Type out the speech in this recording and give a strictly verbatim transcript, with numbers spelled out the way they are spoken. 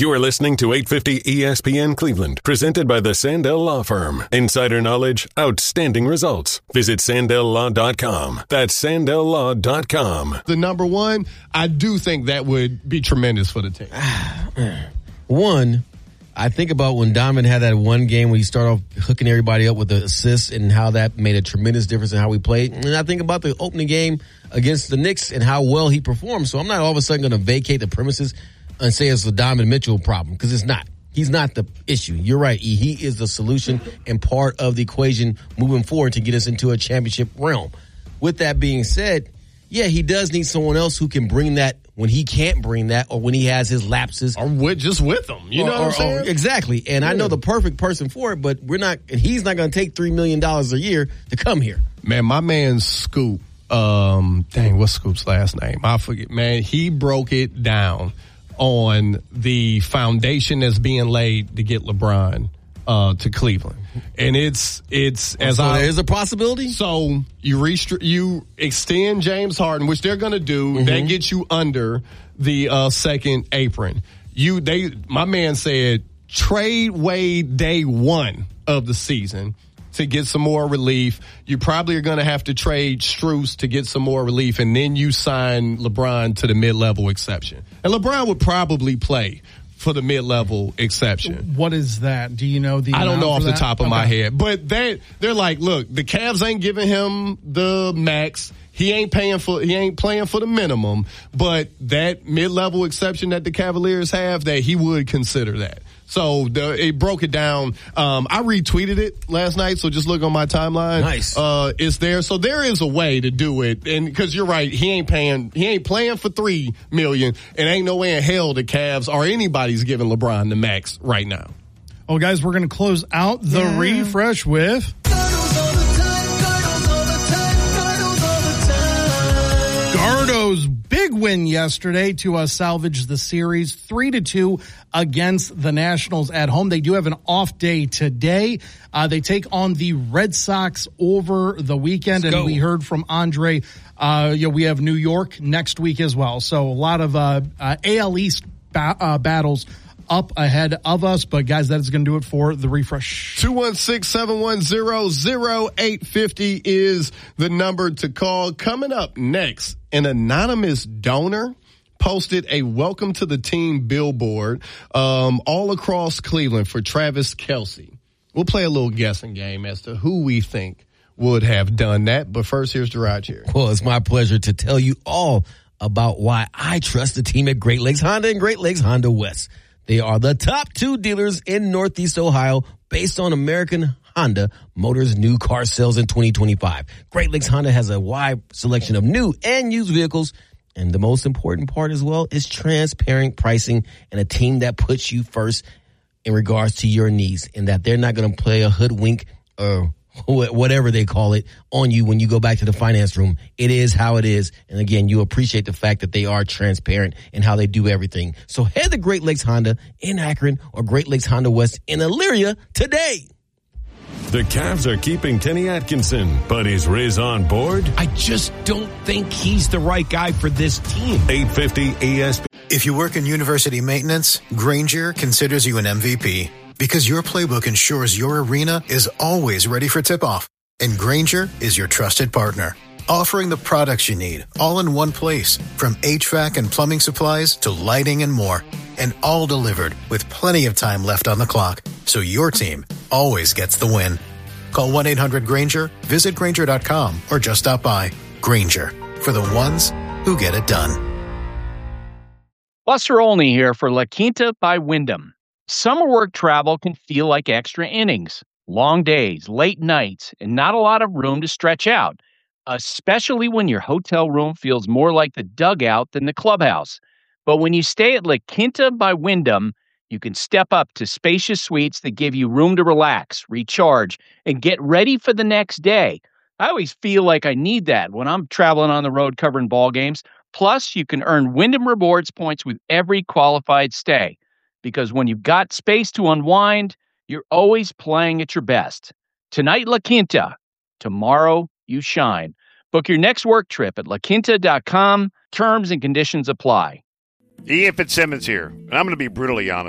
You are listening to eight fifty E S P N Cleveland, presented by the Sandell Law Firm. Insider knowledge, outstanding results. Visit sandell law dot com. That's sandell law dot com. The number one, I do think that would be tremendous for the team. One, I think about when Donovan had that one game where he started off hooking everybody up with the assists and how that made a tremendous difference in how we played. And I think about the opening game against the Knicks and how well he performed. So I'm not all of a sudden going to vacate the premises and say it's the Donovan Mitchell problem, because it's not. He's not the issue. You're right, E. He is the solution and part of the equation moving forward to get us into a championship realm. With that being said, yeah, he does need someone else who can bring that when he can't bring that, or when he has his lapses. Or with, just with him. You or, know what or, I'm saying? Or, exactly. And yeah. I know the perfect person for it, but we're not, and he's not going to take three million dollars a year to come here. Man, my man Scoop, um, dang, what's Scoop's last name? I forget. Man, he broke it down on the foundation that's being laid to get LeBron uh, to Cleveland. And it's, it's as so I. There's a possibility? So you restri- you extend James Harden, which they're going to do. Mm-hmm. That gets you under the uh, second apron. You, they, my man said, trade Wade day one of the season to get some more relief. You probably are going to have to trade Strus to get some more relief, and then you sign LeBron to the mid-level exception. And LeBron would probably play for the mid-level exception. What is that? Do you know the I don't know off that? the top of okay. my head. But they, they're like, look, the Cavs ain't giving him the max. He ain't paying for, he ain't playing for the minimum. But that mid-level exception that the Cavaliers have, that he would consider that. So the, it broke it down. Um, I retweeted it last night, so just look on my timeline. Nice. Uh, it's there. So there is a way to do it. And because you're right, he ain't paying, he ain't playing for three million dollars, and ain't no way in hell the Cavs or anybody's giving LeBron the max right now. Oh, guys, we're going to close out the yeah. refresh with Gardo's big win yesterday to uh, salvage the series three to two against the Nationals at home. They do have an off day today. Uh, they take on the Red Sox over the weekend. Let's and go. We heard from Andre, uh, you know, we have New York next week as well. So a lot of uh, uh, A L East ba- uh, battles up ahead of us. But, guys, that is going to do it for the refresh. two one six, seven one zero, zero eight five zero is the number to call. Coming up next, an anonymous donor posted a welcome to the team billboard um, all across Cleveland for Travis Kelce. We'll play a little guessing game as to who we think would have done that. But first, here's Gerard here. Well, it's my pleasure to tell you all about why I trust the team at Great Lakes Honda and Great Lakes Honda West. They are the top two dealers in Northeast Ohio based on American Honda Motors new car sales in twenty twenty-five. Great Lakes Honda has a wide selection of new and used vehicles. And the most important part as well is transparent pricing and a team that puts you first in regards to your needs, and that they're not going to play a hoodwink or whatever they call it on you when you go back to the finance room. It is how it is. And again, you appreciate the fact that they are transparent in how they do everything. So head to Great Lakes Honda in Akron or Great Lakes Honda West in Elyria today. The Cavs are keeping Kenny Atkinson, but is Riz on board? I just don't think he's the right guy for this team. eight fifty E S P N. If you work in university maintenance, Grainger considers you an M V P because your playbook ensures your arena is always ready for tip-off. And Grainger is your trusted partner, offering the products you need all in one place, from H V A C and plumbing supplies to lighting and more. And all delivered with plenty of time left on the clock, so your team always gets the win. Call one eight hundred Grainger, visit Grainger dot com, or just stop by. Grainger, for the ones who get it done. Buster Olney here for La Quinta by Wyndham. Summer work travel can feel like extra innings. Long days, late nights, and not a lot of room to stretch out, especially when your hotel room feels more like the dugout than the clubhouse. But when you stay at La Quinta by Wyndham, you can step up to spacious suites that give you room to relax, recharge, and get ready for the next day. I always feel like I need that when I'm traveling on the road covering ball games. Plus, you can earn Wyndham Rewards points with every qualified stay. Because when you've got space to unwind, you're always playing at your best. Tonight, La Quinta. Tomorrow, you shine. Book your next work trip at la quinta dot com. Terms and conditions apply. Ian Fitzsimmons here, and I'm going to be brutally honest.